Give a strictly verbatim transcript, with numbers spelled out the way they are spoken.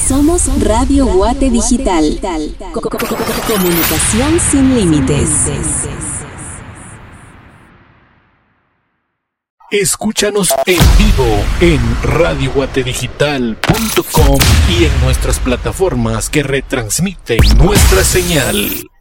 Somos Radio Guate Digital. Comunicación sin límites. Escúchanos en vivo en radio guate digital punto com y en nuestras plataformas que retransmiten nuestra señal.